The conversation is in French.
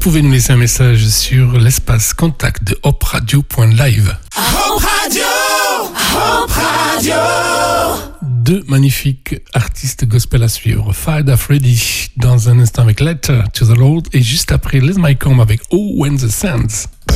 pouvez nous laisser un message sur l'espace contact de hopradio.live. Hope Radio! Hope Radio! Deux magnifiques artistes gospel à suivre. Fada Freddy dans un instant avec Letter to the Lord et juste après Liz Mycomb avec Oh When the Sands.